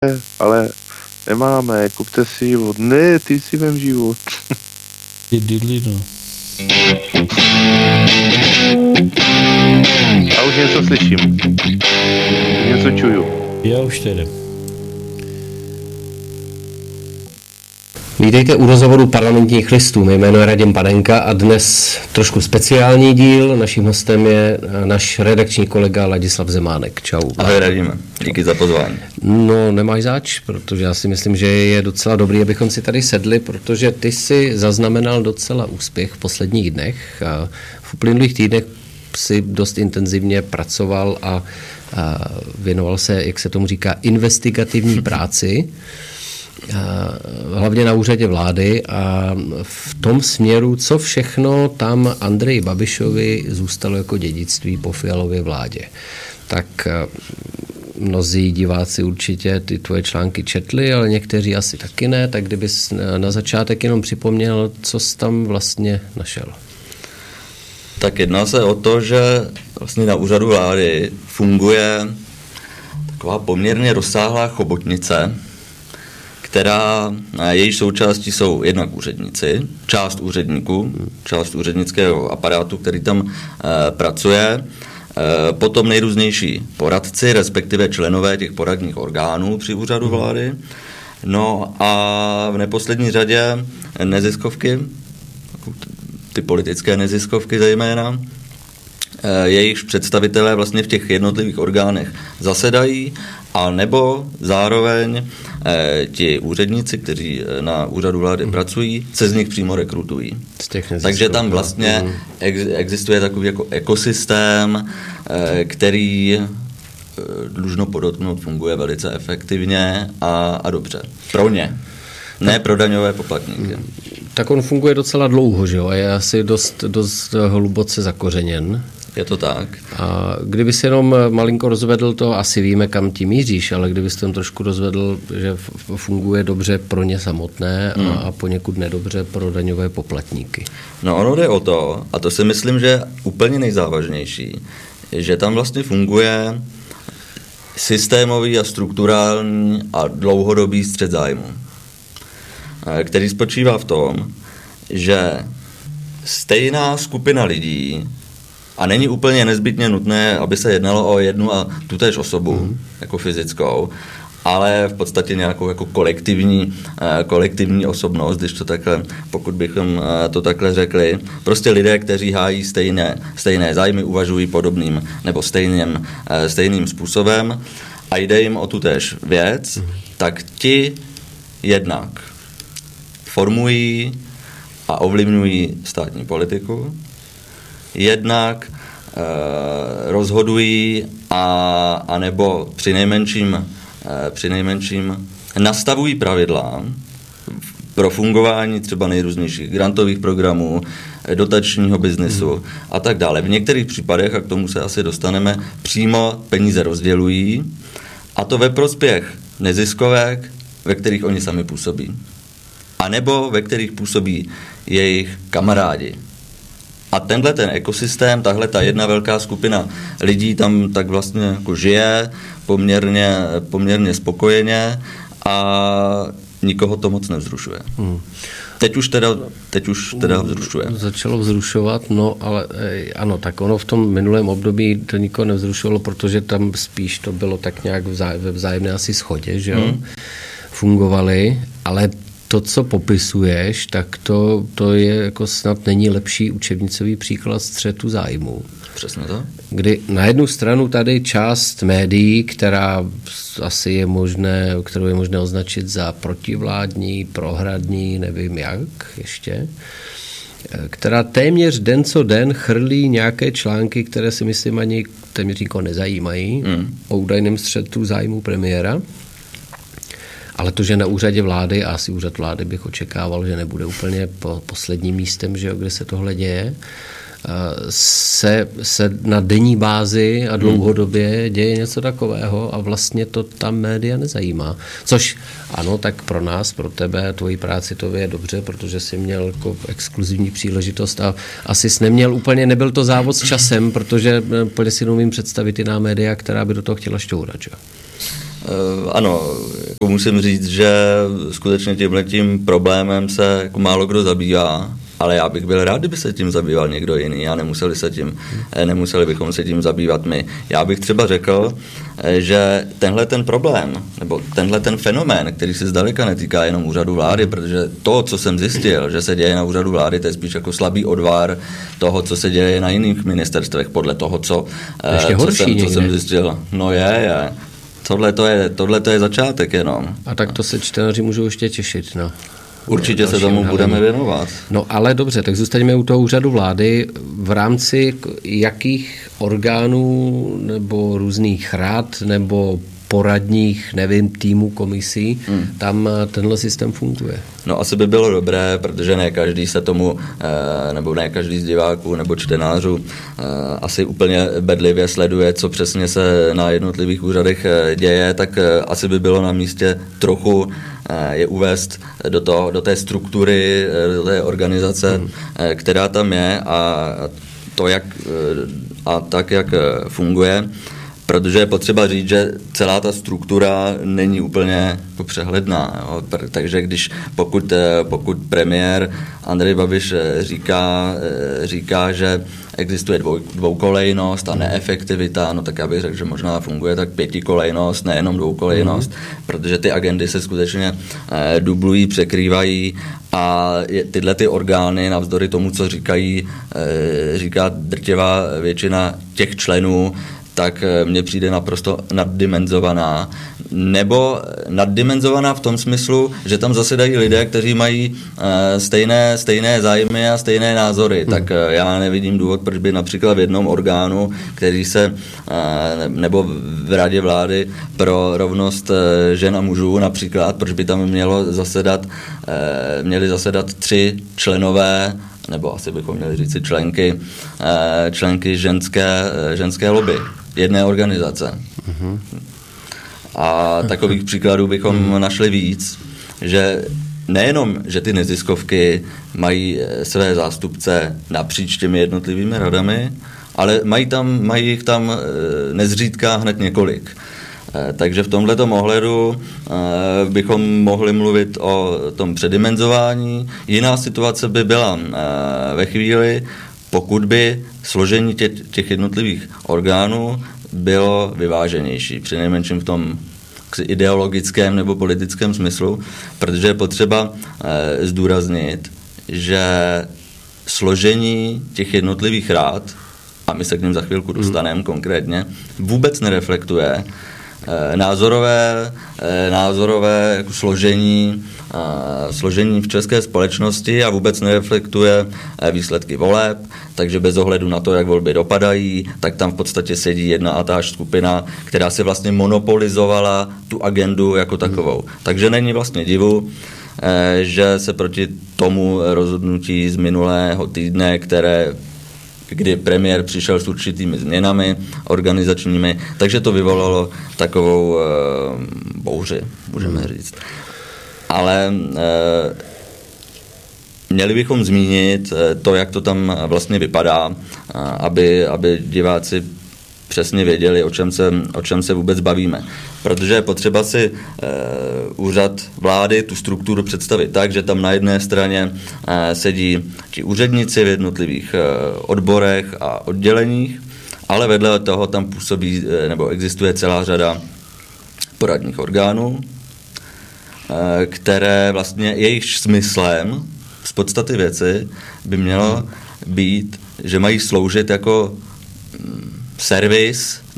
ale nemáme, kupte si život. Ne, ty si vem život. Ty didli, no. Já už něco slyším. Něco čuju. Já už tedy. Vítejte u rozhovoru Parlamentních listů. Mé jméno je Radim Panenka a dnes trošku speciální díl. Naším hostem je náš redakční kolega Ladislav Zemánek. Čau. Ahoj Radime, díky za pozvání. No nemáš zač, protože já si myslím, že je docela dobrý, abychom si tady sedli, protože ty si zaznamenal docela úspěch v posledních dnech. A v uplynulých týdnech si dost intenzivně pracoval a věnoval se, jak se tomu říká, investigativní práci. Hlavně na úřadě vlády a v tom směru, co všechno tam Andreji Babišovi zůstalo jako dědictví po Fialově vládě. Tak mnozí diváci určitě ty tvoje články četli, ale někteří asi taky ne, tak kdybys na začátek jenom připomněl, co jsi tam vlastně našel. Tak jedná se o to, že vlastně na úřadu vlády funguje taková poměrně rozsáhlá chobotnice, která její součástí jsou jednak úředníci, část úředníků, část úřednického aparátu, který tam pracuje, potom nejrůznější poradci, respektive členové těch poradních orgánů při úřadu vlády, no a v neposlední řadě neziskovky, ty politické neziskovky zejména, jejichž představitelé vlastně v těch jednotlivých orgánech zasedají, a nebo zároveň ti úředníci, kteří na úřadu vlády pracují, se z nich přímo rekrutují. Takže tam vlastně existuje takový jako ekosystém, který dlužno podotknout funguje velice efektivně a dobře. Pro ně. Ne pro daňové poplatníky. Tak on funguje docela dlouho, že jo? A je asi dost hluboce zakořeněn. Je to tak. A kdyby si jenom malinko rozvedl to, asi víme, kam tím míříš, ale kdyby si tam trošku rozvedl, že funguje dobře pro ně samotné a poněkud nedobře pro daňové poplatníky. No ono jde o to, a to si myslím, že je úplně nejzávažnější, že tam vlastně funguje systémový a strukturální a dlouhodobý střet zájmu, který spočívá v tom, že stejná skupina lidí, a není úplně nezbytně nutné, aby se jednalo o jednu a tutéž osobu, jako fyzickou, ale v podstatě nějakou jako kolektivní osobnost, když to takhle, pokud bychom to takhle řekli. Prostě lidé, kteří hájí stejné zájmy, uvažují podobným nebo stejným způsobem a jde jim o tutéž věc, tak ti jednak formují a ovlivňují státní politiku, jednak rozhodují a nebo při nejmenším nastavují pravidla pro fungování třeba nejrůznějších grantových programů, dotačního biznesu a tak dále. V některých případech, a k tomu se asi dostaneme, přímo peníze rozdělují, a to ve prospěch neziskovek, ve kterých oni sami působí. A nebo ve kterých působí jejich kamarádi. A tenhle ten ekosystém, tahle ta jedna velká skupina lidí tam tak vlastně jako žije poměrně spokojeně a nikoho to moc nevzrušuje. Teď už teda vzrušuje. Začalo vzrušovat, no ale ano, tak ono v tom minulém období to nikoho nevzrušovalo, protože tam spíš to bylo tak nějak ve vzájemné asi shodě, že jo? Fungovali, ale to, co popisuješ, tak to je jako snad není lepší učebnicový příklad střetu zájmů. Přesně to. Kdy na jednu stranu tady část médií, která asi je možné, kterou je možné označit za protivládní, prohradní, nevím jak ještě, která téměř den co den chrlí nějaké články, které si myslím ani téměř nikoho nezajímají, o údajném střetu zájmu premiéra. Ale to, že na úřadě vlády, a asi úřad vlády bych očekával, že nebude úplně posledním místem, že jo, kde se tohle děje, se na denní bázi a dlouhodobě děje něco takového a vlastně to tam média nezajímá. Což ano, tak pro nás, pro tebe, tvoji práci to je dobře, protože jsi měl jako exkluzivní příležitost a asi jsi nebyl to závod s časem, protože úplně si neumím představit jiná média, která by do toho chtěla šťourat, že? Ano, jako musím říct, že skutečně tímhletím problémem se jako málo kdo zabývá, ale já bych byl rád, kdyby se tím zabýval někdo jiný a nemuseli bychom se tím zabývat my. Já bych třeba řekl, že tenhle ten problém, nebo tenhle ten fenomén, který se zdaleka netýká jenom úřadu vlády, protože to, co jsem zjistil, že se děje na úřadu vlády, to je spíš jako slabý odvar toho, co se děje na jiných ministerstvech, podle toho, co jsem zjistil. No je. Tohle to je začátek jenom. A tak to se čtenáři můžou ještě těšit, no. Určitě se tomu budeme věnovat. No ale dobře, tak zůstaňme u toho úřadu vlády. V rámci jakých orgánů nebo různých rad nebo poradních, nevím, týmů, komisí, tam tenhle systém funguje? No asi by bylo dobré, protože ne každý se tomu, nebo ne každý z diváků nebo čtenářů asi úplně bedlivě sleduje, co přesně se na jednotlivých úřadech děje, tak asi by bylo na místě trochu je uvést do té struktury, do té organizace, která tam je a tak, jak funguje. Protože je potřeba říct, že celá ta struktura není úplně jako přehledná. Jo? Takže pokud premiér Andrej Babiš říká, že existuje dvoukolejnost a neefektivita, no tak já bych řekl, že možná funguje tak pětikolejnost, nejenom dvoukolejnost, protože ty agendy se skutečně dublují, překrývají a tyhle ty orgány, navzdory tomu, co říká drtivá většina těch členů, tak mně přijde naprosto naddimenzovaná. Nebo naddimenzovaná v tom smyslu, že tam zasedají lidé, kteří mají stejné zájmy a stejné názory. Tak já nevidím důvod, proč by například v jednom orgánu, který se, nebo v Radě vlády pro rovnost žen a mužů například, proč by tam měli zasedat 3 členové, nebo asi bychom měli říct si členky ženské lobby jedné organizace. A takových příkladů bychom našli víc, že nejenom, že ty neziskovky mají své zástupce napříč těmi jednotlivými radami, ale mají jich tam nezřídka hned několik. Takže v tomhletom ohledu bychom mohli mluvit o tom předimenzování. Jiná situace by byla ve chvíli, pokud by složení těch jednotlivých orgánů bylo vyváženější, přinejmenším v tom ideologickém nebo politickém smyslu, protože je potřeba zdůraznit, že složení těch jednotlivých rád, a my se k nim za chvilku dostaneme konkrétně, vůbec nereflektuje názorové jako složení v české společnosti a vůbec nereflektuje výsledky voleb, takže bez ohledu na to, jak volby dopadají, tak tam v podstatě sedí jedna a táž skupina, která si vlastně monopolizovala tu agendu jako takovou. Takže není vlastně divu, že se proti tomu rozhodnutí z minulého týdne, kdy premiér přišel s určitými změnami organizačními, takže to vyvolalo takovou bouři, můžeme říct. Ale měli bychom zmínit to, jak to tam vlastně vypadá, aby diváci přesně věděli, o čem se vůbec bavíme. Protože je potřeba si úřad vlády, tu strukturu představit tak, že tam na jedné straně sedí ti úředníci v jednotlivých odborech a odděleních, ale vedle toho tam působí nebo existuje celá řada poradních orgánů, které vlastně jejich smyslem z podstaty věci by mělo být, že mají sloužit jako servis,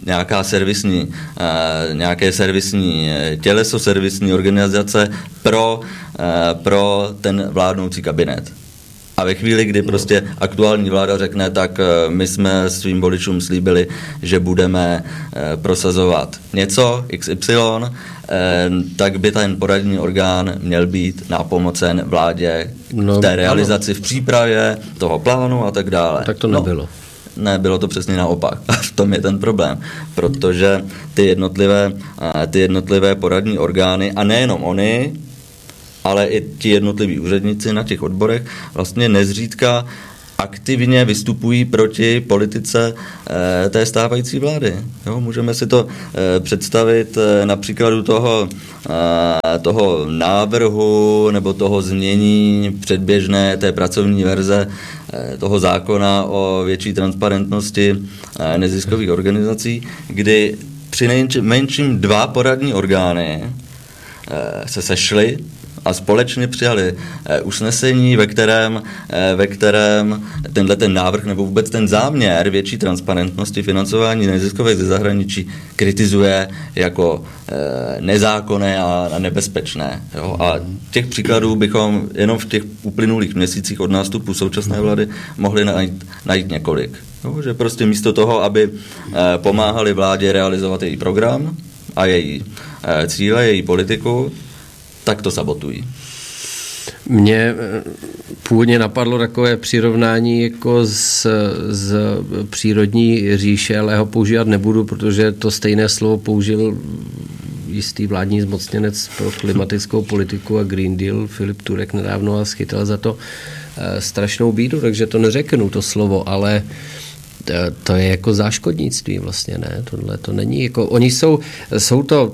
nějaké servisní těleso, servisní organizace pro ten vládnoucí kabinet. A ve chvíli, kdy prostě aktuální vláda řekne, tak my jsme svým voličům slíbili, že budeme prosazovat něco, XY, tak by ten poradní orgán měl být nápomocen vládě v té realizaci, v přípravě toho plánu a tak dále. Tak to nebylo. Ne, bylo to přesně naopak. A v tom je ten problém. Protože ty jednotlivé poradní orgány, a nejenom oni, ale i ti jednotliví úředníci na těch odborech vlastně nezřídka aktivně vystupují proti politice té stávající vlády. Jo, můžeme si to představit na příkladu toho návrhu nebo toho znění předběžné té pracovní verze toho zákona o větší transparentnosti neziskových organizací, kdy při menším 2 poradní orgány se sešly a společně přijali usnesení, ve kterém ten návrh nebo vůbec ten záměr větší transparentnosti financování neziskovek ze zahraničí kritizuje jako nezákonné a nebezpečné. Jo? A těch příkladů bychom jenom v těch uplynulých měsících od nástupu současné vlády mohli najít několik. Jo? Že prostě místo toho, aby pomáhali vládě realizovat její program a její cíle, její politiku, tak to sabotují. Mně původně napadlo takové přirovnání jako z přírodní říše, ale ho používat nebudu, protože to stejné slovo použil jistý vládní zmocněnec pro klimatickou politiku a Green Deal Filip Turek nedávno a schytal za to strašnou bídu, takže to neřeknu to slovo, ale to je jako záškodnictví vlastně, ne? Tohle to není jako, oni jsou to,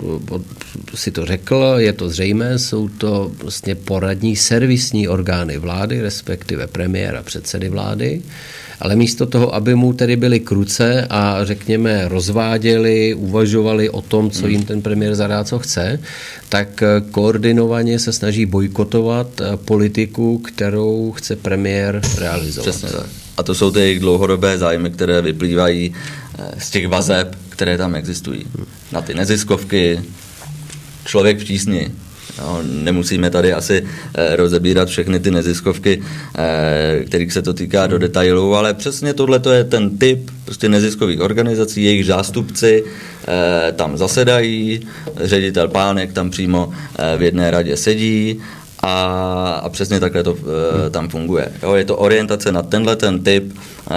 si to řekl, je to zřejmé, jsou to vlastně poradní servisní orgány vlády, respektive premiéra, předsedy vlády, ale místo toho, aby mu tedy byli kruce a řekněme rozváděli, uvažovali o tom, co jim ten premiér zadá, co chce, tak koordinovaně se snaží bojkotovat politiku, kterou chce premiér realizovat. Přesně tak. A to jsou ty jejich dlouhodobé zájmy, které vyplývají z těch vazeb, které tam existují. Na ty neziskovky, Člověk v tísni. No, nemusíme tady asi rozebírat všechny ty neziskovky, kterých se to týká do detailů, ale přesně tohle je ten typ prostě neziskových organizací, jejich zástupci tam zasedají, ředitel Pánek tam přímo v jedné radě sedí a přesně takhle to tam funguje. Jo, je to orientace na tenhle ten typ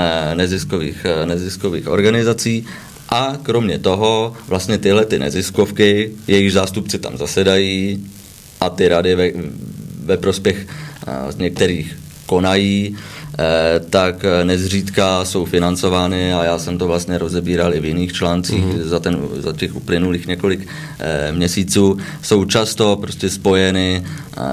neziskových organizací. A kromě toho vlastně tyhle ty neziskovky, jejich zástupci tam zasedají a ty rady ve prospěch některých konají, tak nezřídka jsou financovány, a já jsem to vlastně rozebíral i v jiných článcích za těch uplynulých několik měsíců, jsou často prostě spojeny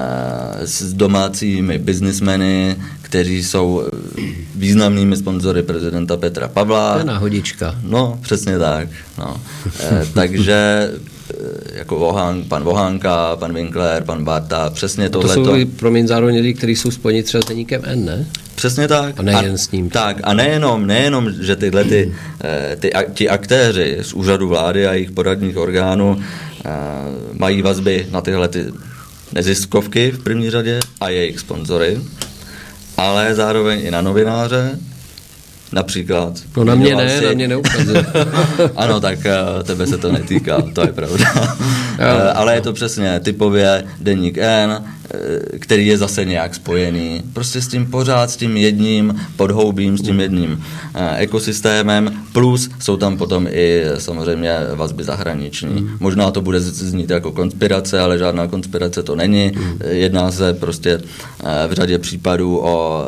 s domácími biznismeny, kteří jsou významnými sponzory prezidenta Petra Pavla. To je náhodička. No, přesně tak. No. Takže jako pan Vohánka, pan Winkler, pan Barta, přesně tohleto. To jsou promiň zároveň lidi, kteří jsou spojeni třeba s deníkem N, ne? Přesně tak. A nejen s ním. Tak a nejenom, že tyhle ti aktéři z úřadu vlády a jejich poradních orgánů mají vazby na tyhle ty neziskovky v první řadě a jejich sponzory, ale zároveň i na novináře, například. No na mě neukazuje. Ano, tak tebe se to netýká, to je pravda. Ale je to přesně typově deník N, který je zase nějak spojený. Prostě s tím pořád, s tím jedním podhoubím, s tím jedním ekosystémem, plus jsou tam potom i samozřejmě vazby zahraniční. Možná to bude znít jako konspirace, ale žádná konspirace to není. Jedná se prostě v řadě případů o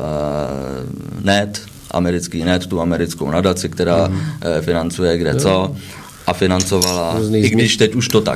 NET, americký NET, tu americkou nadaci, která financuje kde co a financovala, i když teď už to tak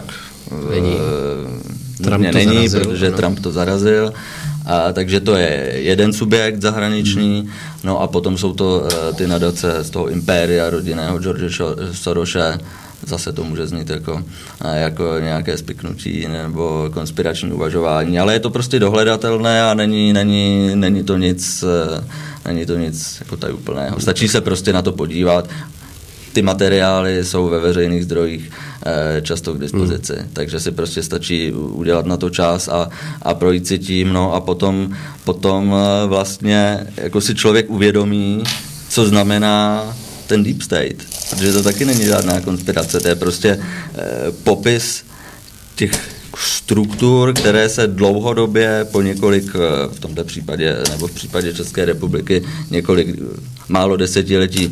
není, protože Trump to zarazil. Takže to je jeden subjekt zahraniční, no a potom jsou to ty nadace z toho impéria rodinného George Sorose. Zase to může znít jako nějaké spiknutí nebo konspirační uvažování, ale je to prostě dohledatelné a není to nic jako tajuplného. Stačí se prostě na to podívat. Ty materiály jsou ve veřejných zdrojích často k dispozici, takže si prostě stačí udělat na to čas a projít si tím, no a potom vlastně jako si člověk uvědomí, co znamená ten deep state, protože to taky není žádná konspirace, to je prostě popis těch struktur, které se dlouhodobě po několik, v tomto případě, nebo v případě České republiky, několik málo desetiletí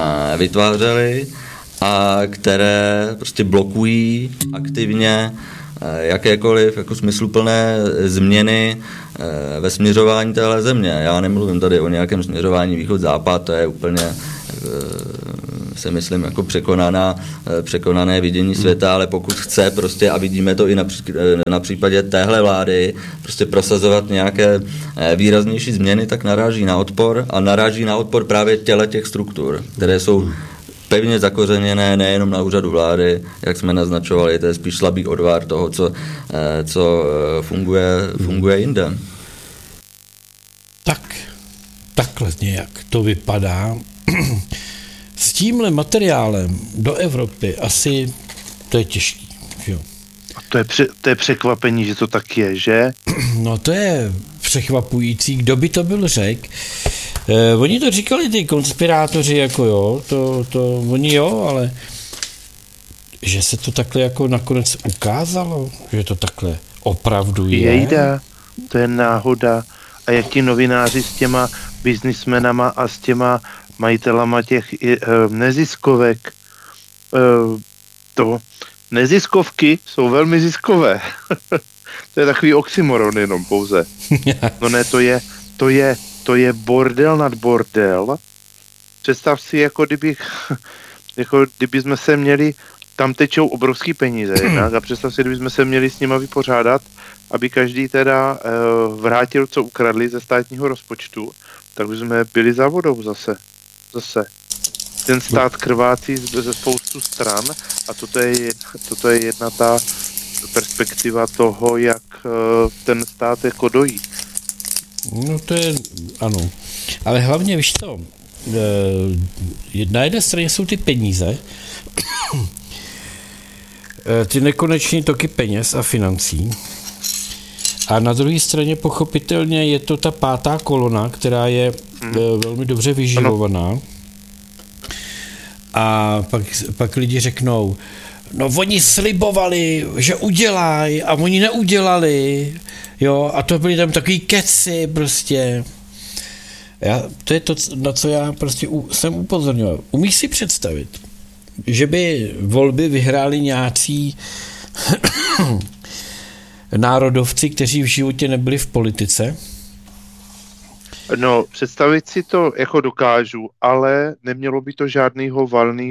vytvářely a které prostě blokují aktivně jakékoliv jako smysluplné změny ve směřování téhle země. Já nemluvím tady o nějakém směřování východ-západ, to je úplně si myslím jako překonané vidění světa, ale pokud chce prostě, a vidíme to i na případě téhle vlády, prostě prosazovat nějaké výraznější změny, tak naráží na odpor a naráží na odpor právě těch struktur, které jsou pevně zakořeněné nejenom na úřadu vlády, jak jsme naznačovali, to je spíš slabý odvar toho, co funguje jinde. Takhle nějak to vypadá. S tímhle materiálem do Evropy asi to je těžký. Jo. A to je překvapení, že to tak je, že? No to je překvapující, kdo by to byl řekl. Oni to říkali ty konspirátoři, jako jo, to oni jo, ale že se to takhle jako nakonec ukázalo, že to takhle opravdu je. Jejda, to je náhoda. A jak ti novináři s těma biznismenama a s těma majitelama těch neziskovek, neziskovky jsou velmi ziskové. To je takový oxymoron jenom pouze. No ne, to je bordel nad bordel. Představ si, jako kdyby jsme se měli, tam tečou obrovský peníze jednak, a představ si, kdyby jsme se měli s nima vypořádat, aby každý teda vrátil, co ukradli ze státního rozpočtu, tak už jsme byli za vodou zase. Ten stát krvácí ze spoustu stran a toto je jedna ta perspektiva toho, jak ten stát jako dojí. No to je, ano. Ale hlavně, víš to, na jedné straně jsou ty peníze, ty nekonečné toky peněz a financí, a na druhé straně pochopitelně je to ta pátá kolona, která je velmi dobře vyživovaná. A pak lidi řeknou, no oni slibovali, že udělají a oni neudělali, jo, a to byly tam takový keci prostě. To je to, na co já prostě jsem upozorňoval. Umíš si představit, že by volby vyhráli nějací národovci, kteří v životě nebyli v politice? No, představit si to jako dokážu, ale nemělo by to žádného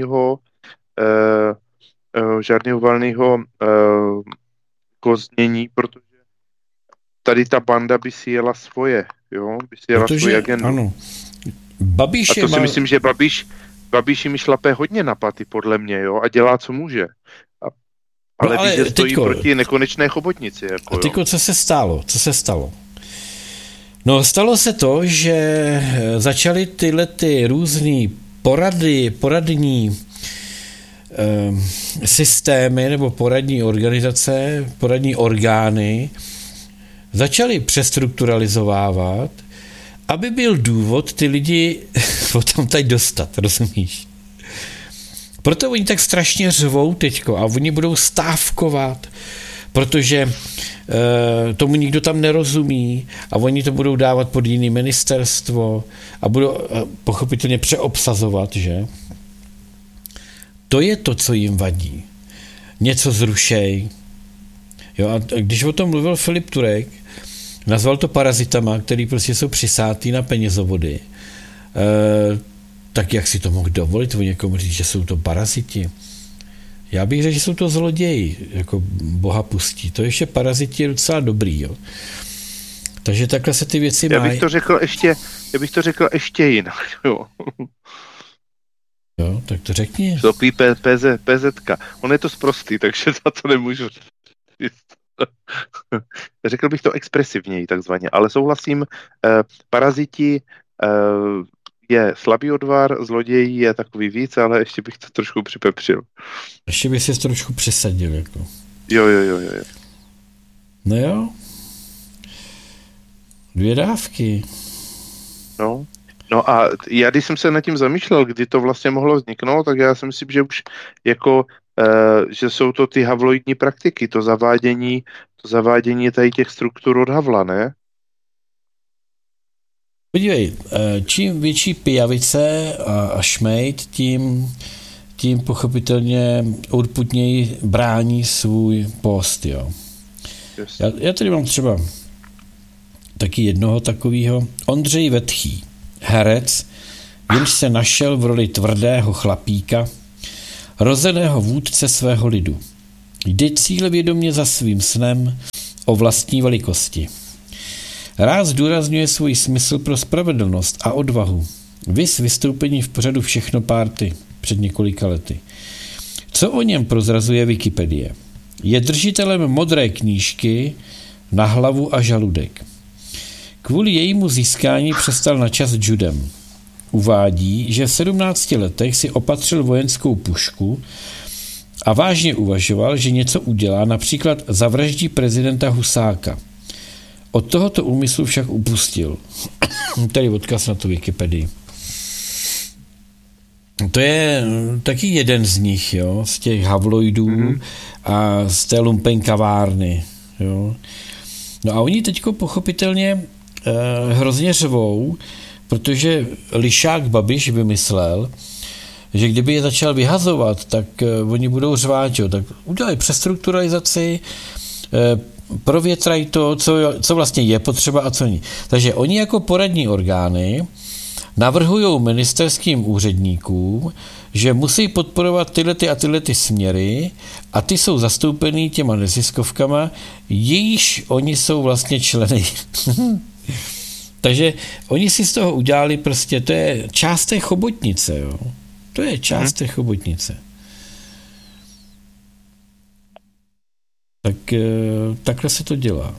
valného koznění, protože tady ta banda by si jela svoje, jo? By si jela svoji agendu. Ano. A to si myslím, že Babiš jim šlape hodně na paty, podle mě, jo? A dělá, co může. Ale ví, že stojí proti nekonečné chobotnici. Jako, a teďko, co se stalo? No, stalo se to, že začaly tyhle ty různý poradní systémy nebo poradní organizace, poradní orgány začaly přestrukturalizovávat, aby byl důvod ty lidi potom tady dostat, rozumíš? Proto oni tak strašně řvou teďko a oni budou stávkovat, protože tomu nikdo tam nerozumí a oni to budou dávat pod jiné ministerstvo a budou pochopitelně přeobsazovat, že? To je to, co jim vadí. Něco zrušej. Jo, a když o tom mluvil Filip Turek, nazval to parazitama, který prostě jsou přisátý na penězovody. Tak jak si to mohl dovolit o někomu říct, že jsou to paraziti? Já bych řekl, že jsou to zloději, jako boha pustí. To ještě paraziti je docela dobrý, jo. Takže takhle se ty věci mají. Já bych to řekl ještě jinak, jo. Jo, tak to řekni. Takový PZka. On je to sprostý, takže za to nemůžu říct. Řekl bych to expresivněji, takzvaně. Ale souhlasím, paraziti je slabý odvar, zlodějí je takový víc, ale ještě bych to trošku připepřil. Ještě bych si trošku přesadil, jako. Jo. No jo. 2 dávky. No a já, když jsem se nad tím zamýšlel, kdy to vlastně mohlo vzniknout, tak já si myslím, že už jako, že jsou to ty havloidní praktiky, to zavádění tady těch struktur od Havla, ne? Podívej, čím větší pijavice a šmejd, tím pochopitelně urputněji brání svůj post. Jo. Já tady mám třeba taky jednoho takového. Ondřej Vetchý, herec, jenž se našel v roli tvrdého chlapíka, rozeného vůdce svého lidu. Jde cílevědomě za svým snem o vlastní velikosti. Rád zdůrazňuje svůj smysl pro spravedlnost a odvahu. Viz vystoupení v pořadu Všechno párty před několika lety. Co o něm prozrazuje Wikipedie? Je držitelem modré knížky Na hlavu a žaludek. Kvůli jejímu získání přestal na čas judem. Uvádí, že v 17 letech si opatřil vojenskou pušku a vážně uvažoval, že něco udělá, například zavraždí prezidenta Husáka. Od tohoto úmyslu však upustil. Tady odkaz na tu Wikipedii. To je taky jeden z nich, jo, z těch havloidů a z té lumpenkavárny. Jo. No a oni teďko pochopitelně hrozně řvou, protože lišák Babiš vymyslel, že kdyby je začal vyhazovat, tak oni budou řvát, jo, tak udělají přestrukturalizaci, provětrají to, co vlastně je potřeba a co není. Takže oni jako poradní orgány navrhují ministerským úředníkům, že musí podporovat tyhle směry a ty jsou zastoupený těma neziskovkama, jejíž oni jsou vlastně členy. Takže oni si z toho udělali prostě, to je část té chobotnice, jo. To je část té chobotnice. Tak takhle se to dělá.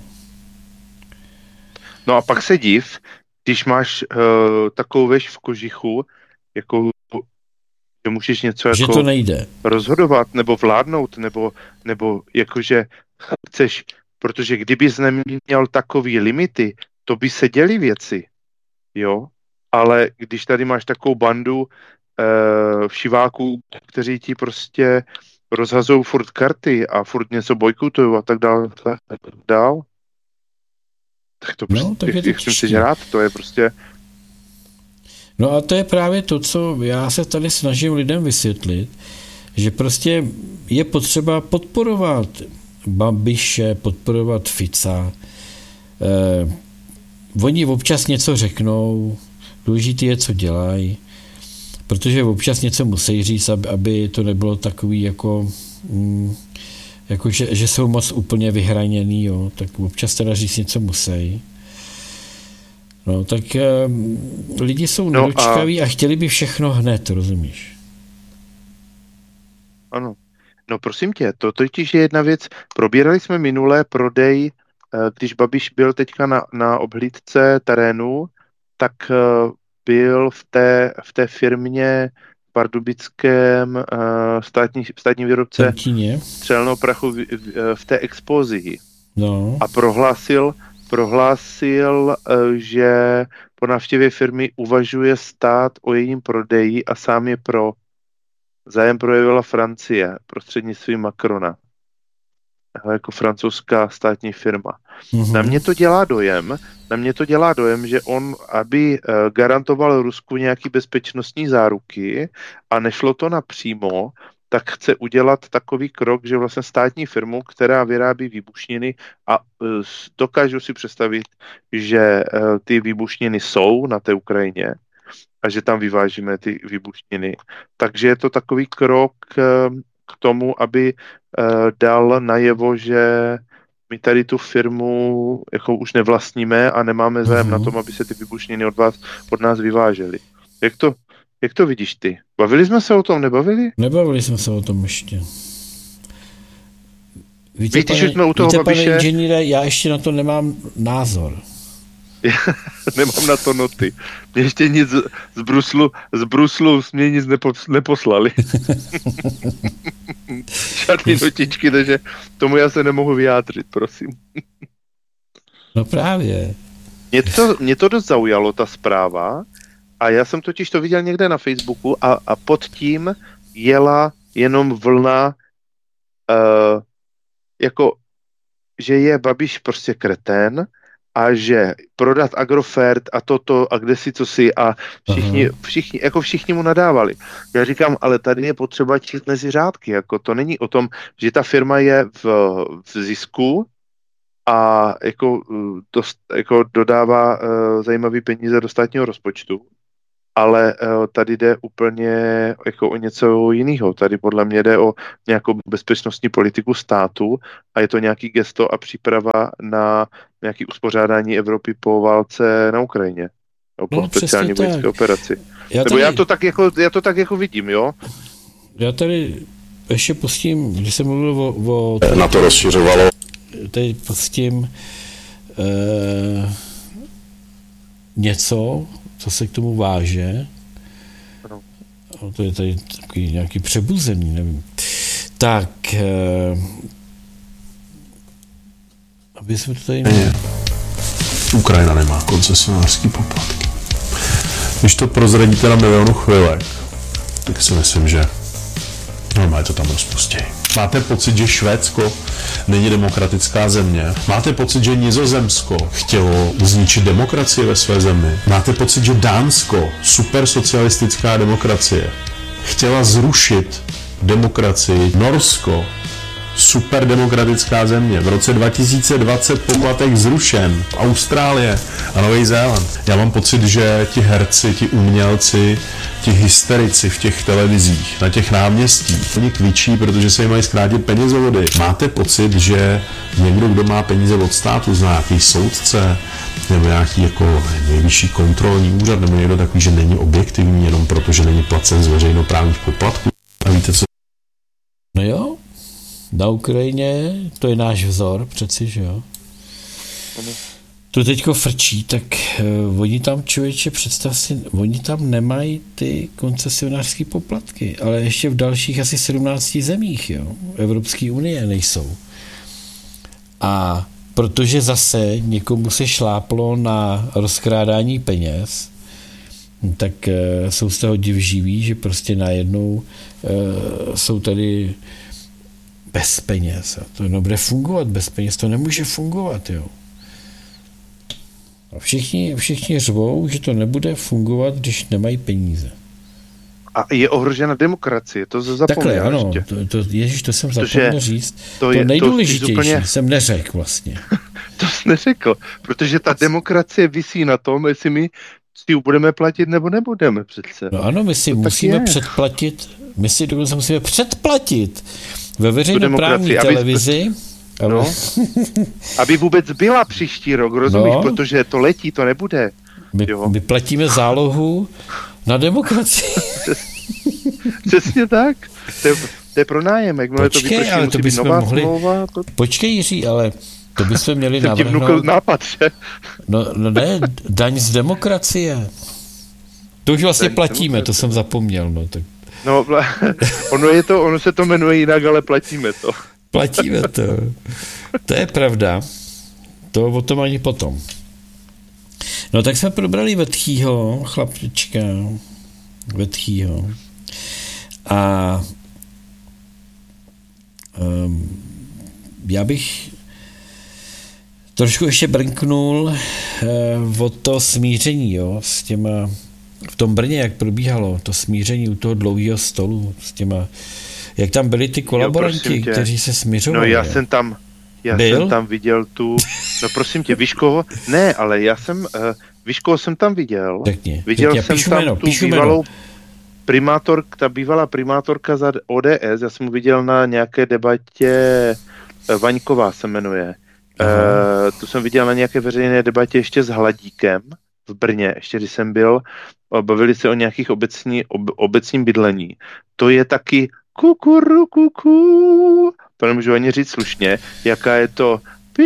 No a pak se div, když máš takovou věc v kožichu, jako že můžeš něco že jako to nejde. rozhodovat, nebo vládnout, nebo jakože chceš, protože kdybys neměl takový limity, to by se děly věci, jo, ale když tady máš takovou bandu všiváků, kteří ti prostě rozhazují furt karty a furt něco bojkotují a tak dál, tak to prostě, tak je to jak jsem si rád, to je prostě... No a to je právě to, co já se tady snažím lidem vysvětlit, že prostě je potřeba podporovat Babiše, podporovat Fica. Oni občas něco řeknou, důležitý je, co dělají, protože občas něco musí říct, aby to nebylo takový jako že jsou moc úplně vyhraněný, jo, tak občas teda říct něco musí. No, tak lidi jsou nedočkaví a chtěli by všechno hned, rozumíš? Ano. No prosím tě, to totiž je jedna věc. Probírali jsme minulé prodej, když Babiš byl teďka na obhlídce terénu, tak byl v té firmě pardubickém státní výrobce střelného prachu v té expozii. No. A prohlásil, že po návštěvě firmy uvažuje stát o jejím prodeji a sám je pro. Zájem projevila Francie prostřednictvím Macrona. Jako francouzská státní firma. Mm-hmm. Na mě to dělá dojem, že on, aby garantoval Rusku nějaký bezpečnostní záruky a nešlo to napřímo, tak chce udělat takový krok, že vlastně státní firmu, která vyrábí výbušniny a dokážu si představit, že ty výbušniny jsou na té Ukrajině a že tam vyvážíme ty výbušniny. Takže je to takový krok k tomu, aby dal najevo, že my tady tu firmu jako už nevlastníme a nemáme zájem na tom, aby se ty výbušniny od nás vyvážely. Jak to vidíš ty? Bavili jsme se o tom, nebavili? Nebavili jsme se o tom ještě. Víte, pane inženýre, já ještě na to nemám názor. Nemám na to noty. Mě ještě nic z Bruslu mě nic neposlali. Žádný notičky, takže tomu já se nemohu vyjádřit, prosím. No právě. Mě to dost zaujalo, ta zpráva, a já jsem totiž to viděl někde na Facebooku a pod tím jela jenom vlna jako, že je Babiš prostě kretén a že prodat Agrofert a toto a kdesi co si a všichni mu nadávali. Já říkám, ale tady je potřeba číst mezi řádky, jako to není o tom, že ta firma je v zisku a jako dodává zajímavý peníze do státního rozpočtu, ale tady jde úplně jako o něco jiného. Tady podle mě jde o nějakou bezpečnostní politiku státu a je to nějaký gesto a příprava na nějaké uspořádání Evropy po válce na Ukrajině. Po speciální vojenské operaci. Já to tak jako vidím, jo? Já tady ještě pustím, když jsem mluvil o na to rozšiřovalo. Tady pustím něco, co se k tomu váže. Ano. To je tady takový nějaký přebuzený, nevím. Tak, aby jsme to tady... Ukrajina nemá koncesionářský poplatky. Když to prozradíte na milionu chvilek, tak si myslím, že normálně to tam rozpustí. Máte pocit, že Švédsko není demokratická země? Máte pocit, že Nizozemsko chtělo zničit demokracii ve své zemi? Máte pocit, že Dánsko, supersocialistická demokracie, chtěla zrušit demokracii? Norsko, superdemokratická země, v roce 2020 poplatek zrušen, Austrálie a Nový Zéland. Já mám pocit, že ti herci, ti umělci, ti hysterici v těch televizích, na těch náměstích, oni kvičí, protože se jim mají zkrátit penězovody. Máte pocit, že někdo, kdo má peníze od státu, zná nějaký soudce, nebo nějaký jako nejvyšší kontrolní úřad, nebo někdo takový, že není objektivní jenom proto, že není placen z veřejnoprávních poplatků? A víte co? No jo, na Ukrajině, to je náš vzor přeci, že jo? To teďko frčí, tak oni tam, člověče, představ si, oni tam nemají ty koncesionářské poplatky, ale ještě v dalších asi 17 zemích, jo, Evropské unie nejsou. A protože zase někomu se šláplo na rozkrádání peněz, tak jsou z toho divživí, že prostě najednou jsou tady bez peněz. A to nebude fungovat bez peněz, to nemůže fungovat, jo. A všichni řvou, že to nebude fungovat, když nemají peníze. A je ohrožena demokracie, to zapomněl. Takhle, ano, Ježíš, to jsem zapomněl říct. To nejdůležitější úplně... jsem neřekl vlastně. To jsi neřekl, protože ta demokracie visí na tom, jestli my si ji budeme platit nebo nebudeme přece. No ano, my si musíme předplatit, my si dokonce musíme předplatit ve veřejnoprávní televizi. No, aby vůbec byla příští rok, rozumíš, protože to letí, to nebude. My platíme zálohu na demokracii. Přesně tak. To je pronájemek. Počkej, ale to bychom mohli... Počkej, Jiří, ale to bychom měli navrhnout... nápad, že? No ne, daň z demokracie. To už vlastně platíme, to jsem zapomněl. No, tak... no ono se to jmenuje jinak, ale platíme to. Platíme to. To je pravda. To o tom ani potom. No tak jsme probrali Vetchýho, chlapečka. Vetchýho. A já bych trošku ještě brnknul o to smíření, jo, s těma, v tom Brně, jak probíhalo to smíření u toho dlouhého stolu, s těma, jak tam byli ty kolaboranti, kteří se smiřovali. No já jsem tam viděl no prosím tě, víš koho? Ne, ale víš koho jsem tam viděl? Řekni, viděl jsem tam tu bývalou ta bývalá primátorka za ODS, já jsem ho viděl na nějaké debatě, Vaňková se jmenuje. Tu jsem viděl na nějaké veřejné debatě ještě s Hladíkem v Brně, ještě když jsem byl, bavili se o nějakých obecním bydlení. To je taky kukurukuku, to nemůžu ani říct slušně, jaká je to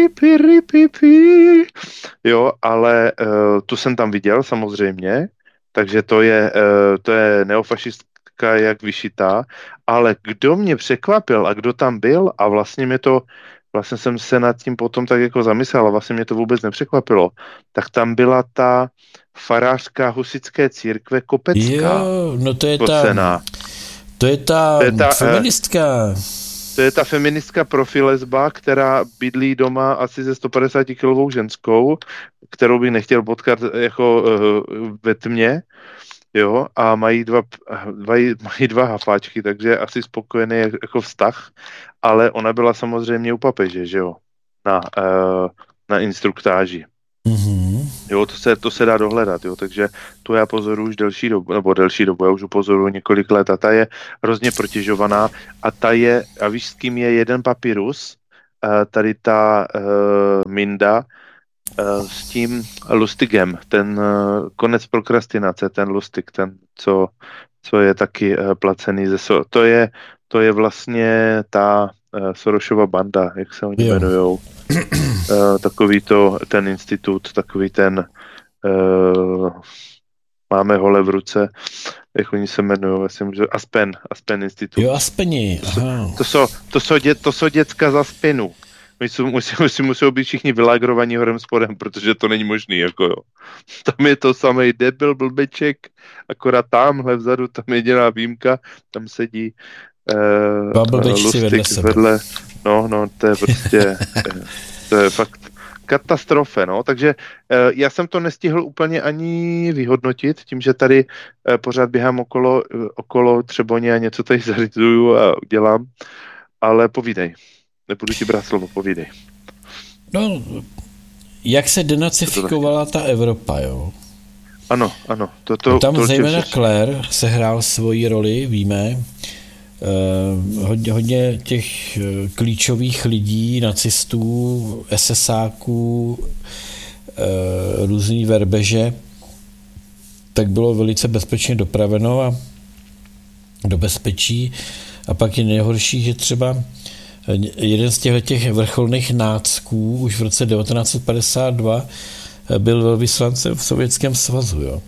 pipi, jo, ale tu jsem tam viděl samozřejmě, takže to je neofašistka jak vyšitá, ale kdo mě překvapil a kdo tam byl a vlastně jsem se nad tím potom tak jako zamyslel a vlastně mě to vůbec nepřekvapilo, tak tam byla ta farářská husitské církve Kopecká. Jo, no to je ta feministka. To je ta feministka profilesba, která bydlí doma asi se 150 kilovou ženskou, kterou bych nechtěl potkat jako ve tmě, jo, a mají dva hafáčky, takže asi spokojený jako vztah, ale ona byla samozřejmě u papeže, že jo, na instruktáži. Mm-hmm. Jo, to se dá dohledat, jo, takže tu já pozoruju už delší dobu, já už pozoruju několik let a ta je hrozně protěžovaná a víš, s kým je jeden papyrus, tady ta Minda, s tím Lustigem, ten konec prokrastinace, ten Lustig, ten, co je taky placený to je vlastně ta Sorosova banda, jak se oni jmenujou. Ten institut, takový ten máme hole v ruce, jak oni se jmenují, Aspen institut. Jo, Aspeni, aha. To jsou děcka z Aspenu. Musí být všichni vylágrovaní horem spodem, protože to není možný, jako jo. Tam je to samej debil, blbeček, akorát tamhle vzadu, tam jediná výjimka, tam sedí Lustig vedle. No, to je prostě, to je fakt katastrofe, no, takže já jsem to nestihl úplně ani vyhodnotit, tím, že tady pořád běhám okolo Třeboně a něco tady zařizuju a dělám, ale povídej. Nebudu ti brát slovo, povídej. No, jak se denacifikovala ta Evropa, jo? Ano. Tam zejména Claire sehrál svoji roli, víme. Hodně těch klíčových lidí, nacistů, SSáků, různý verbeže, tak bylo velice bezpečně dopraveno a do bezpečí. A pak je nejhorší, že třeba jeden z těch vrcholných nácků už v roce 1952 byl velvyslancem v Sovětském svazu, jo.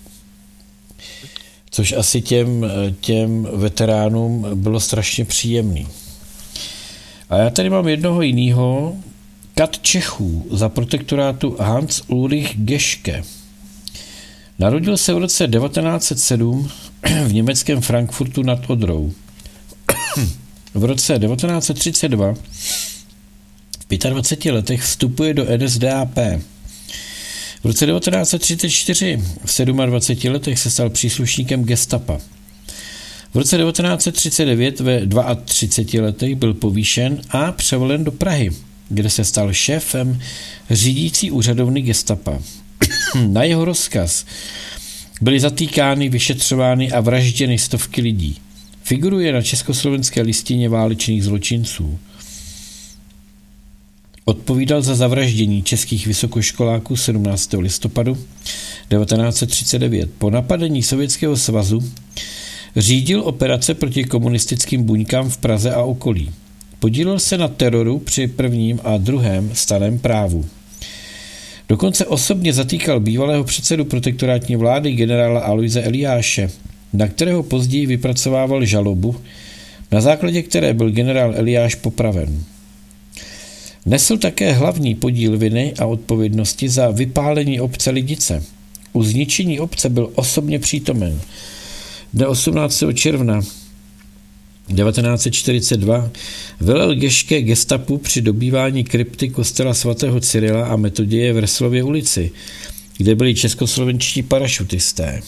Což asi těm veteránům bylo strašně příjemný. A já tady mám jednoho jiného, kat Čechů za protektorátu Hans Ulrich Geschke. Narodil se v roce 1907 v německém Frankfurtu nad Odrou. V roce 1932 v 25 letech vstupuje do NSDAP. V roce 1934 v 27 letech se stal příslušníkem gestapa. V roce 1939 ve 32 letech byl povýšen a převolen do Prahy, kde se stal šéfem řídící úřadovny gestapa. Na jeho rozkaz byly zatýkány, vyšetřovány a vražděny stovky lidí. Figuruje na československé listině válečných zločinců. Odpovídal za zavraždění českých vysokoškoláků 17. listopadu 1939. Po napadení Sovětského svazu řídil operace proti komunistickým buňkám v Praze a okolí. Podílel se na teroru při prvním a druhém staném právu. Dokonce osobně zatýkal bývalého předsedu protektorátní vlády generála Aloise Eliáše, na kterého později vypracovával žalobu, na základě které byl generál Eliáš popraven. Nesl také hlavní podíl viny a odpovědnosti za vypálení obce Lidice. U zničení obce byl osobně přítomen. Dne 18. června 1942 velel Geschke gestapu při dobývání krypty kostela svatého Cyrila a Metoděje v Reslově ulici, kde byli českoslovenští parašutisté.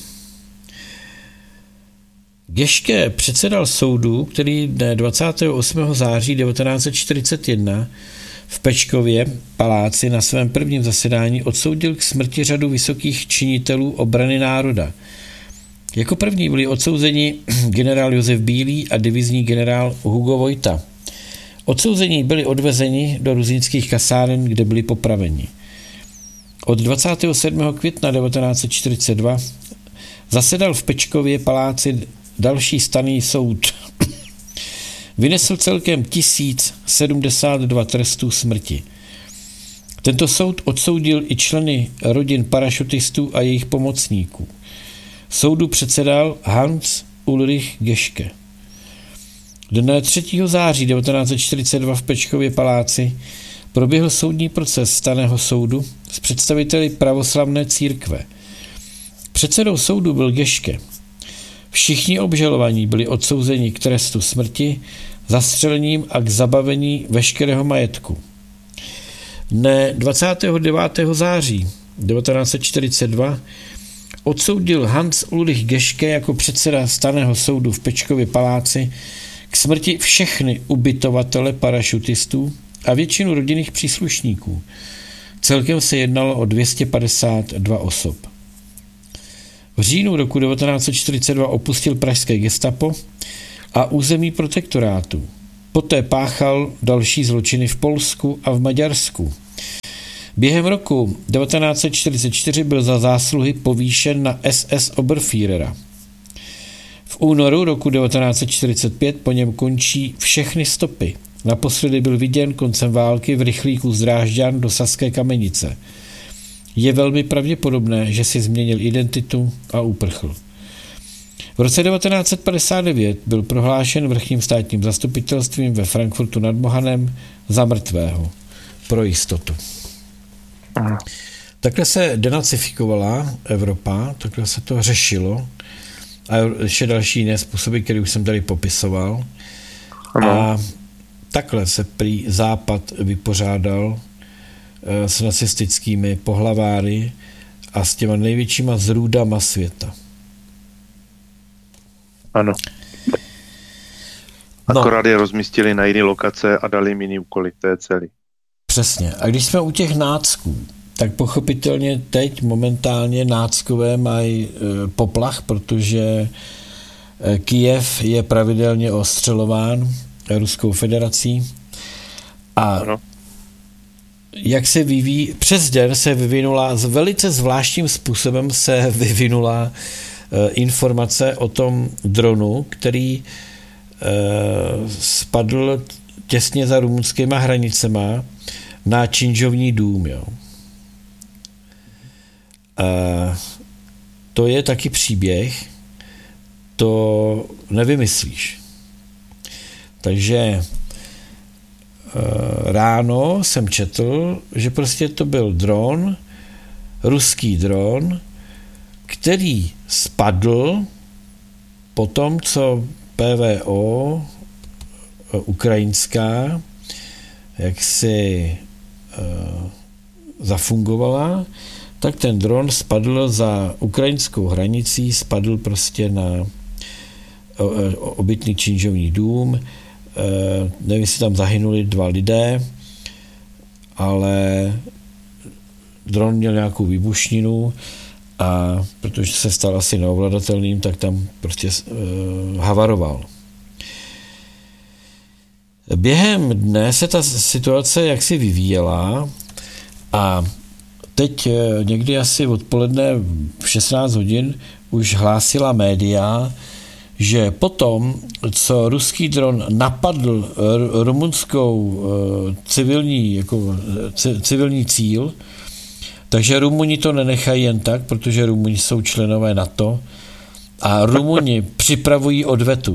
Geschke předsedal soudu, který dne 28. září 1941 v Pečkově paláci na svém prvním zasedání odsoudil k smrti řadu vysokých činitelů obrany národa. Jako první byli odsouzeni generál Josef Bílý a divizní generál Hugo Vojta. Odsouzení byli odvezeni do ruzínských kasáren, kde byli popraveni. Od 27. května 1942 zasedal v Pečkově paláci další stanný soud. Vynesl celkem 1072 trestů smrti. Tento soud odsoudil i členy rodin parašutistů a jejich pomocníků. Soudu předsedal Hans Ulrich Geschke. Dne 3. září 1942 v Pečkově paláci proběhl soudní proces stanného soudu s představiteli pravoslavné církve. Předsedou soudu byl Geschke. Všichni obžalovaní byli odsouzeni k trestu smrti zastřelením a k zabavení veškerého majetku. Dne 29. září 1942 odsoudil Hans Ulrich Geschke jako předseda stanného soudu v Pečkově paláci k smrti všechny ubytovatele parašutistů a většinu rodinných příslušníků. Celkem se jednalo o 252 osob. V říjnu roku 1942 opustil pražské gestapo a území protektorátu. Poté páchal další zločiny v Polsku a v Maďarsku. Během roku 1944 byl za zásluhy povýšen na SS Oberführera. V únoru roku 1945 po něm končí všechny stopy. Naposledy byl viděn koncem války v rychlíku z Drážďan do Saské Kamenice. Je velmi pravděpodobné, že si změnil identitu a uprchl. V roce 1959 byl prohlášen vrchním státním zastupitelstvím ve Frankfurtu nad Mohanem za mrtvého. Pro jistotu. Aha. Takhle se denacifikovala Evropa, takhle se to řešilo a ještě další jiné způsoby, které už jsem tady popisoval. Ano. A takhle se prý Západ vypořádal s nacistickými pohlaváry a s těma největšíma zrůdama světa. Ano. Akorát je rozmístili na jiné lokace a dali jim jiný úkoly, to je celý. Přesně. A když jsme u těch nácků, tak pochopitelně teď momentálně náckové mají poplach, protože Kyjev je pravidelně ostřelován Ruskou federací a ano. Jak se vyvíjí, přes den se vyvinula, velice zvláštním způsobem se vyvinula informace o tom dronu, který spadl těsně za rumunskýma hranicema na Činžovní dům. Jo. To je taky příběh, to nevymyslíš. Takže ráno jsem četl, že prostě to byl dron, ruský dron, který spadl po tom, co PVO ukrajinská jak si zafungovala, tak ten dron spadl za ukrajinskou hranicí, spadl prostě na obytný Činžovní dům. Nevím, jestli tam zahynuli 2 lidé, ale dron měl nějakou výbušninu a protože se stal asi neovladatelným, tak tam prostě havaroval. Během dne se ta situace jaksi vyvíjela a teď někdy asi odpoledne v 16 hodin už hlásila média, že potom, co ruský dron napadl rumunskou civilní cíl, takže Rumuni to nenechají jen tak, protože Rumuni jsou členové NATO a Rumuni připravují odvetu.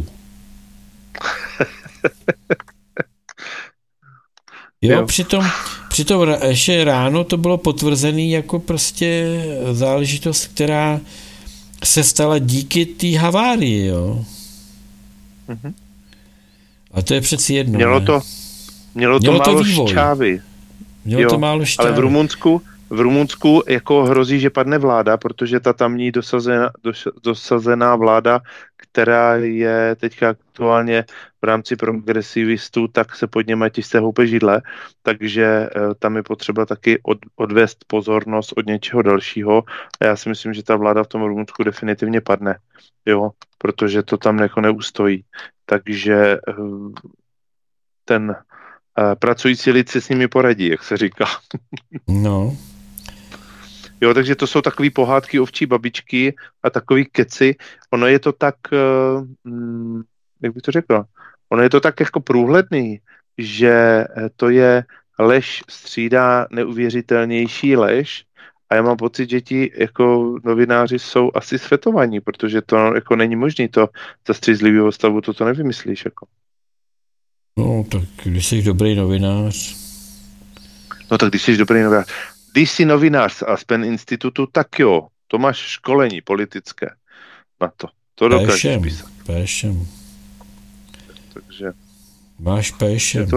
Jo, přitom ještě ráno to bylo potvrzené jako prostě záležitost, která se stala díky té havárii, jo. Mm-hmm. A to je přeci jedno. Mělo to málo šťávy. Mělo to málo šťávy. Ale v Rumunsku jako hrozí, že padne vláda, protože ta tamní dosazená vláda, která je teďka aktuálně v rámci progresivistů, tak se pod něma těžce houpe židle, takže tam je potřeba taky odvést pozornost od něčeho dalšího a já si myslím, že ta vláda v tom Rumunsku definitivně padne, jo, protože to tam jako neustojí. Takže ten pracující lid si s nimi poradí, jak se říká. No. Jo, takže to jsou takové pohádky ovčí babičky a takový keci. Ono je to tak, jak bych to řekl, ono je to tak jako průhledný, že to je lež střídá neuvěřitelnější lež a já mám pocit, že ti jako novináři jsou asi svetovaní, protože to jako není možné to za střízlivého stavu, to nevymyslíš jako. No, tak když jsi dobrý novinář. No tak když jsi dobrý novinář. Když jsi novinář z Aspen institutu, tak jo, to máš školení politické na to. To dokážeš písat. Pešem. Takže. Máš péše.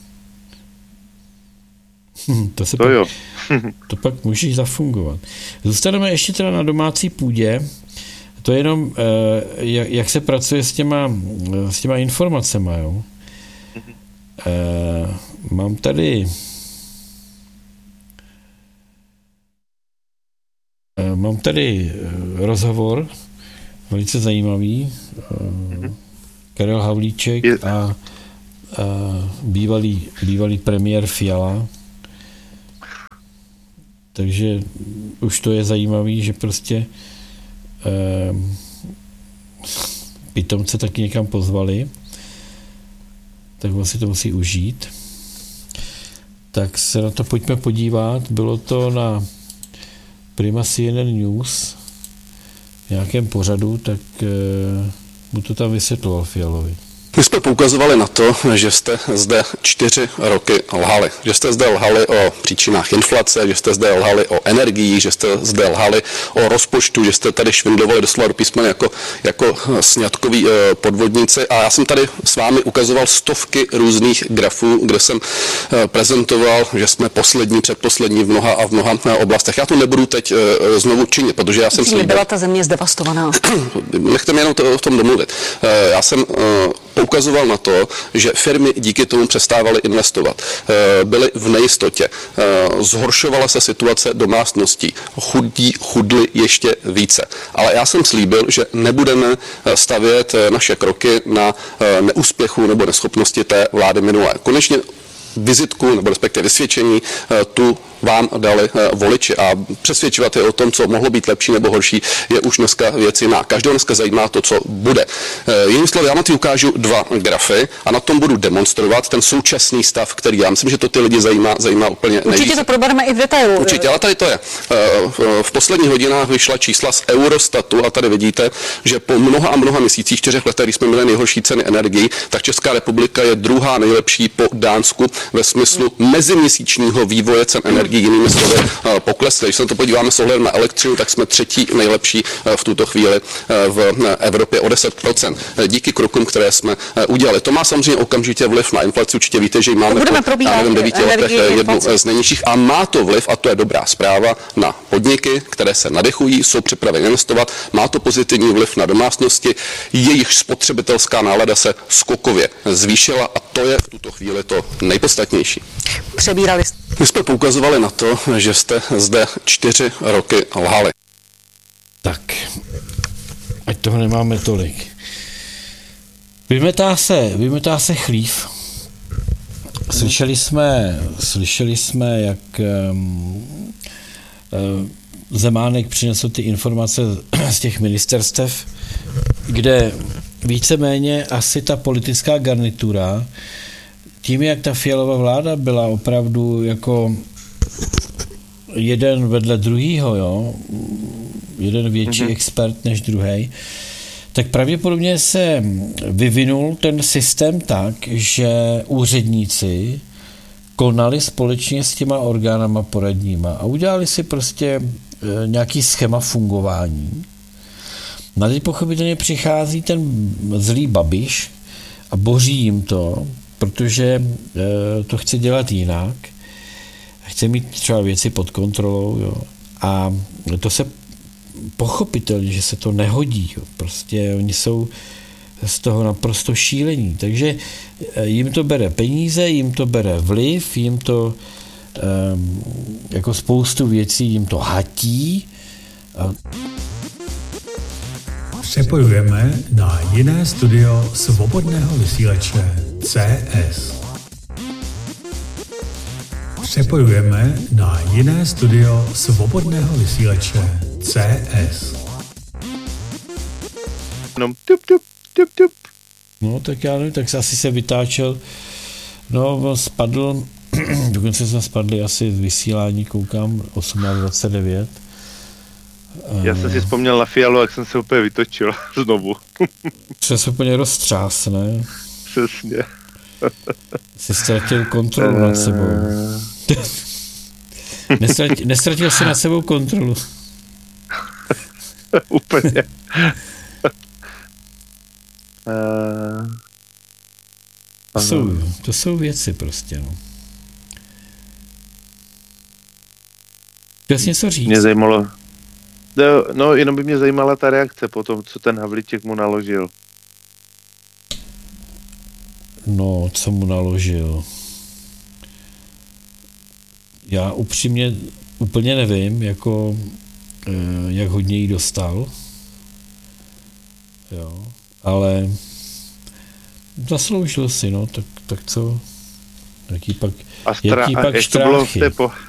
To pak můžeš zafungovat. Zůstaneme ještě teda na domácí půdě. To je jenom, jak se pracuje s těma informacema, jo. Mám tady rozhovor, velice zajímavý. Karel Havlíček a bývalý premiér Fiala. Takže už to je zajímavý, že prostě pitomce taky někam pozvali, tak on si to musí užít. Tak se na to pojďme podívat. Bylo to na Prima CNN News v nějakém pořadu, tak mu to tam vysvětloval Fialovi. My jsme poukazovali na to, že jste zde 4 roky lhali. Že jste zde lhali o příčinách inflace, že jste zde lhali o energiích, že jste zde lhali o rozpočtu, že jste tady švindlovali doslova do písmen jako sňatkoví podvodníci. A já jsem tady s vámi ukazoval stovky různých grafů, kde jsem prezentoval, že jsme předposlední v mnoha oblastech. Já to nebudu teď znovu činit, protože já jsem slíbil. Byla ta země zdevastovaná. Nechte mě jenom o tom domluvit. Já jsem poukazoval na to, že firmy díky tomu přestávaly investovat. Byly v nejistotě. Zhoršovala se situace domácností. Chudli ještě více. Ale já jsem slíbil, že nebudeme stavět naše kroky na neúspěchu nebo neschopnosti té vlády minulé. Konečně vizitku nebo respektive vysvědčení tu vám dali voliči a přesvědčovat je o tom, co mohlo být lepší nebo horší, je už dneska věc jiná. Každého dneska zajímá to, co bude. Jinými slovy, já vám ty ukážu 2 grafy a na tom budu demonstrovat ten současný stav, který já myslím, že to ty lidi zajímá úplně nejvíce. Určitě to probereme i v detailu. Určitě, ale tady to je. V posledních hodinách vyšla čísla z Eurostatu a tady vidíte, že po mnoha měsících, 4 letech, kdy jsme měli nejhorší ceny energií, tak Česká republika je druhá nejlepší po Dánsku ve smyslu meziměsíčního vývoje cen energií. Jinými slovy poklesly. Když se to podíváme s ohledem na elektřinu, tak jsme 3. nejlepší v tuto chvíli v Evropě o 10%. Díky krokům, které jsme udělali. To má samozřejmě okamžitě vliv na inflaci. Určitě víte, že máme v 9 letech jednu z nejnižších a má to vliv, a to je dobrá zpráva, na podniky, které se nadechují, jsou připraveny investovat. Má to pozitivní vliv na domácnosti, jejich spotřebitelská nálada se skokově zvýšila a to je v tuto chvíli to nejpodstatnější. Přebírali. My jsme poukazovali na to, že jste zde 4 roky lhali. Tak, ať toho nemáme tolik. Vymetá se chlív. Slyšeli jsme, jak Zemánek přinesl ty informace z těch ministerstev, kde víceméně asi ta politická garnitura tím, jak ta Fialova vláda byla opravdu jako jeden vedle druhýho, jo, jeden větší expert než druhý, tak pravděpodobně se vyvinul ten systém tak, že úředníci konali společně s těma orgánama poradníma a udělali si prostě nějaký schéma fungování. Na teď pochopitelně přichází ten zlý Babiš a boří jim to, protože to chce dělat jinak. Chce mít třeba věci pod kontrolou, jo. A to se pochopitelně, že se to nehodí. Jo. Prostě oni jsou z toho naprosto šílení. Takže jim to bere peníze, jim to bere vliv, jim to jako spoustu věcí jim to hatí. Přepojujeme na jiné studio svobodného vysílače CS. Přepojujeme na jiné studio svobodného vysílače CS. No, tak já nevím, tak asi se vytáčel. No, spadl, dokonce jsme spadli asi z vysílání, koukám, 18:29. Já jsem si vzpomněl na Fialu, jak jsem se úplně vytočil znovu. Jsem se úplně roztřás, ne? Přesně. Jsi ztratil kontrolu nad sebou. Nestratil jsi nad sebou kontrolu. Úplně. To jsou věci prostě, no. Chtěl jsi něco říct? Mě zajímalo, no jenom by mě zajímala ta reakce po tom, co ten Havlíček mu naložil. No, co mu naložil? Já upřímně úplně nevím, jako jak hodně jí dostal. Jo, ale zasloužil si, no, tak co? Jaký pak jak to bylo v té